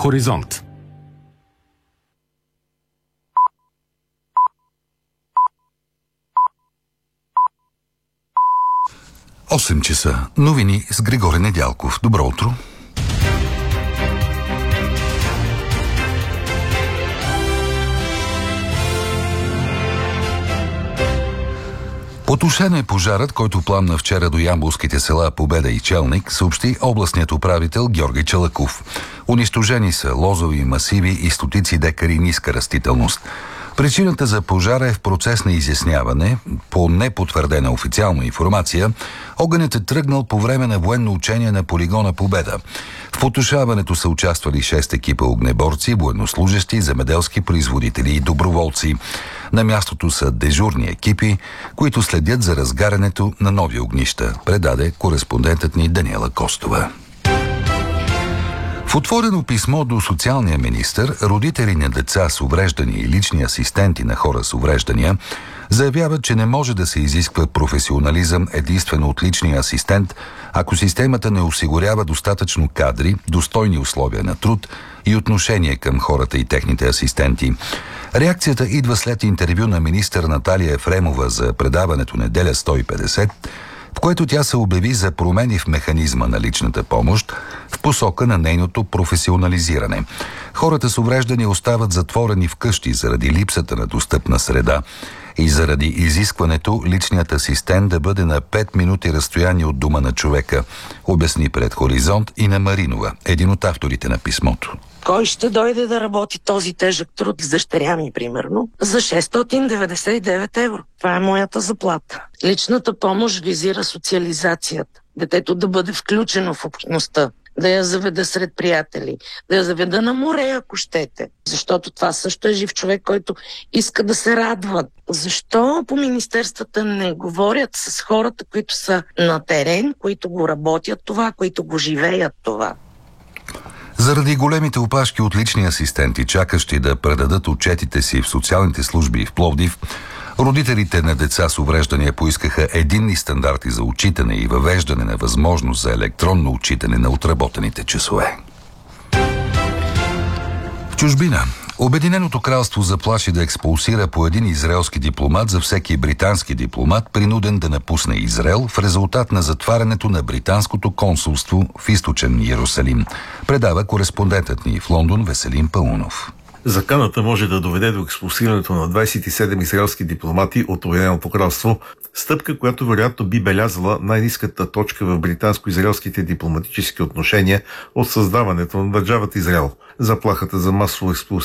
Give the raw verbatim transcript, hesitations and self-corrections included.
Хоризонт. осем часа. Новини с Григорий Недялков. Добро утро. Потушен е пожарът, който пламна вчера до ямболските села Победа и Челник, съобщи областният управител Георги Чалъков. Унищожени са лозови масиви и стотици декари ниска растителност. Причината за пожара е в процес на изясняване. По непотвърдена официална информация, огънят е тръгнал по време на военно учение на полигона Победа. В потушаването са участвали шест екипа огнеборци, военнослужещи, земеделски производители и доброволци. На мястото са дежурни екипи, които следят за разгарянето на нови огнища, предаде кореспондентът ни Даниела Костова. В отворено писмо до социалния министър, родители на деца с увреждания и лични асистенти на хора с увреждания заявяват, че не може да се изисква професионализъм единствено от личния асистент, ако системата не осигурява достатъчно кадри, достойни условия на труд и отношение към хората и техните асистенти. Реакцията идва след интервю на министър Наталия Ефремова за предаването Неделя сто и петдесет, в което тя се обяви за промени в механизма на личната помощ в посока на нейното професионализиране. Хората с увреждания остават затворени вкъщи заради липсата на достъпна среда и заради изискването личният асистент да бъде на пет минути разстояние от дома на човека, обясни пред Хоризонт и на Маринова, един от авторите на писмото. Кой ще дойде да работи този тежък труд с дъщеря ми, примерно, за шестстотин деветдесет и девет евро? Това е моята заплата. Личната помощ визира социализацията. Детето да бъде включено в общността, да я заведа сред приятели, да я заведа на море, ако щете. Защото това също е жив човек, който иска да се радва. Защо по министерствата не говорят с хората, които са на терен, които го работят това, които го живеят това? Заради големите опашки от лични асистенти, чакащи да предадат отчетите си в социалните служби в Пловдив, родителите на деца с увреждания поискаха единни стандарти за отчитане и въвеждане на възможност за електронно отчитане на отработените часове. В чужбина Обединеното кралство заплаши да експулсира по един израелски дипломат за всеки британски дипломат, принуден да напусне Израел в резултат на затварянето на британското консулство в източен Йерусалим, предава кореспондентът ни в Лондон Веселин Паунов. Заканата може да доведе до експулсирането на двадесет и седем израелски дипломати от Обединеното кралство, стъпка, която вероятно би белязала най-ниската точка в британско-израелските дипломатически отношения от създаването на държавата Израел. Заплахата за масово експулсиране